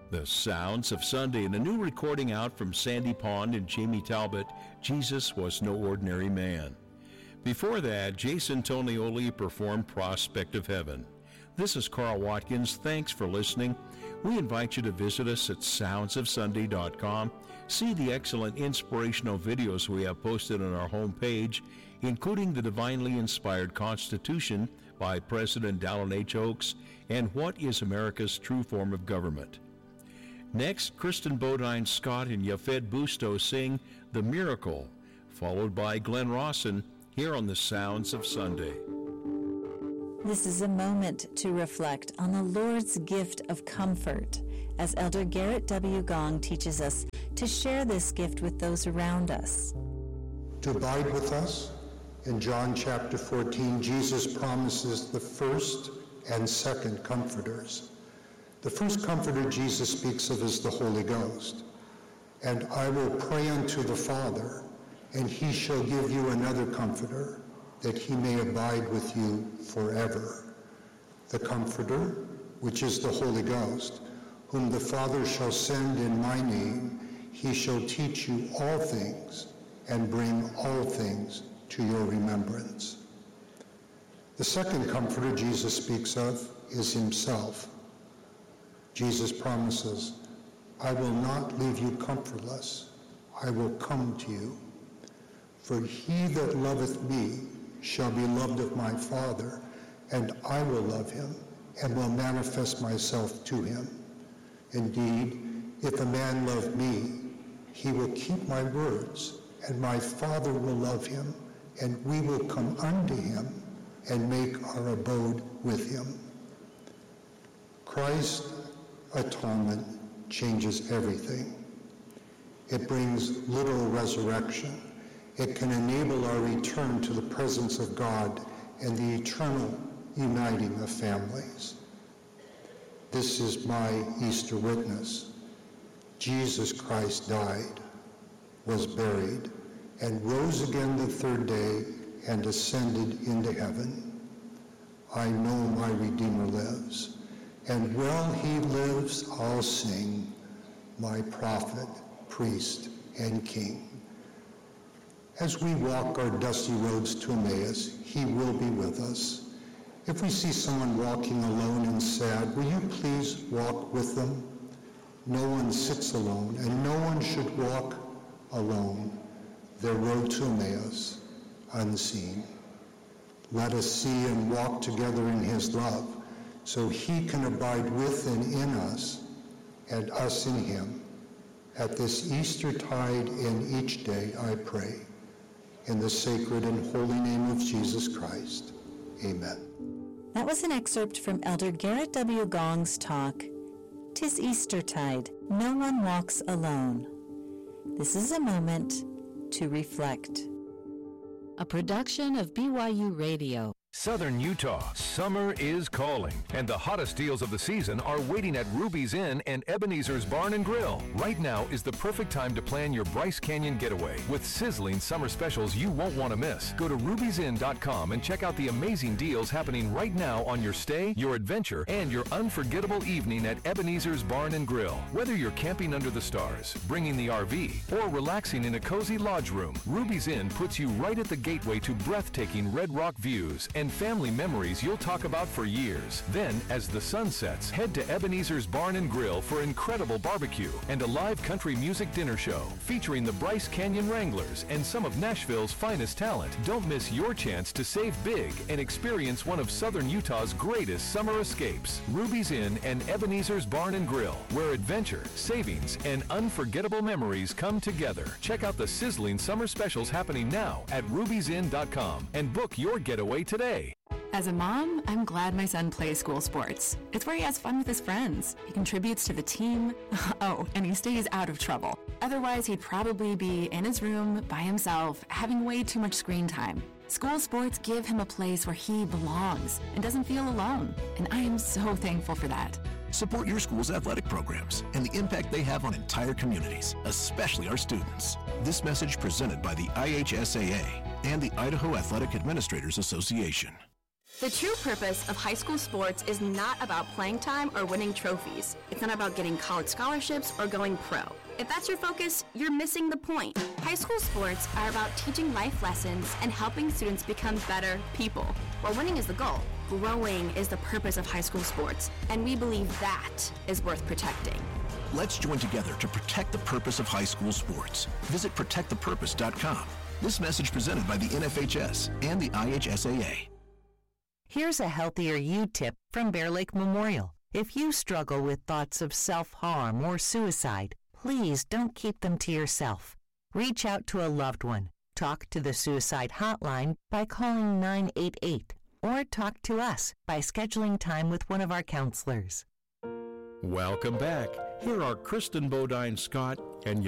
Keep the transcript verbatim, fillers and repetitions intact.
The Sounds of Sunday, and a new recording out from Sandy Pond and Jamie Talbot, Jesus Was No Ordinary Man. Before that, Jason Tonioli performed Prospect of Heaven. This is Carl Watkins. Thanks for listening. We invite you to visit us at sounds of sunday dot com. See the excellent inspirational videos we have posted on our homepage, including the Divinely Inspired Constitution by President Dallin H. Oaks and What is America's True Form of Government. Next, Kristen Bodine Scott and Yafed Busto sing The Miracle, followed by Glenn Rawson here on the Sounds of Sunday. This is a moment to reflect on the Lord's gift of comfort, as Elder Garrett W. Gong teaches us to share this gift with those around us. To abide with us, in John chapter fourteen, Jesus promises the first and second comforters. The first comforter Jesus speaks of is the Holy Ghost. And I will pray unto the Father, and he shall give you another comforter, that he may abide with you forever. The Comforter, which is the Holy Ghost, whom the Father shall send in my name, he shall teach you all things and bring all things to your remembrance. The second Comforter Jesus speaks of is himself. Jesus promises, I will not leave you comfortless. I will come to you. For he that loveth me shall be loved of my Father, and I will love him, and will manifest myself to him. Indeed, if a man love me, he will keep my words, and my Father will love him, and we will come unto him, and make our abode with him. Christ's atonement changes everything. It brings literal resurrection. It can enable our return to the presence of God and the eternal uniting of families. This is my Easter witness. Jesus Christ died, was buried, and rose again the third day and ascended into heaven. I know my Redeemer lives, and while he lives, I'll sing, my prophet, priest, and king. As we walk our dusty roads to Emmaus, he will be with us. If we see someone walking alone and sad, will you please walk with them? No one sits alone, and no one should walk alone their road to Emmaus unseen. Let us see and walk together in his love, so he can abide with and in us, and us in him. At this Eastertide and each day, I pray. In the sacred and holy name of Jesus Christ. Amen. That was an excerpt from Elder Garrett W. Gong's talk, "'Tis Eastertide, No One Walks Alone." This is a moment to reflect. A production of B Y U Radio. Southern Utah, summer is calling, and the hottest deals of the season are waiting at Ruby's Inn and Ebenezer's Barn and Grill. Right now is the perfect time to plan your Bryce Canyon getaway with sizzling summer specials you won't want to miss. Go to rubies inn dot com and check out the amazing deals happening right now on your stay, your adventure, and your unforgettable evening at Ebenezer's Barn and Grill. Whether you're camping under the stars, bringing the R V, or relaxing in a cozy lodge room, Ruby's Inn puts you right at the gateway to breathtaking Red Rock views and family memories you'll talk about for years. Then, as the sun sets, head to Ebenezer's Barn and Grill for incredible barbecue and a live country music dinner show featuring the Bryce Canyon Wranglers and some of Nashville's finest talent. Don't miss your chance to save big and experience one of Southern Utah's greatest summer escapes. Ruby's Inn and Ebenezer's Barn and Grill, where adventure, savings, and unforgettable memories come together. Check out the sizzling summer specials happening now at rubies inn dot com and book your getaway today. As a mom, I'm glad my son plays school sports. It's where he has fun with his friends. He contributes to the team. Oh, and he stays out of trouble. Otherwise, he'd probably be in his room by himself, having way too much screen time. School sports give him a place where he belongs and doesn't feel alone. And I am so thankful for that. Support your school's athletic programs and the impact they have on entire communities, especially our students. This message presented by the I H S A A and the Idaho Athletic Administrators Association. The true purpose of high school sports is not about playing time or winning trophies. It's not about getting college scholarships or going pro. If that's your focus, you're missing the point. High school sports are about teaching life lessons and helping students become better people. While winning is the goal, growing is the purpose of high school sports, and we believe that is worth protecting. Let's join together to protect the purpose of high school sports. Visit protect the purpose dot com. This message presented by the N F H S and the I H S A A. Here's a healthier you tip from Bear Lake Memorial. If you struggle with thoughts of self-harm or suicide, please don't keep them to yourself. Reach out to a loved one. Talk to the suicide hotline by calling nine eight eight, or talk to us by scheduling time with one of our counselors. Welcome back. Here are Kristen Bodine Scott and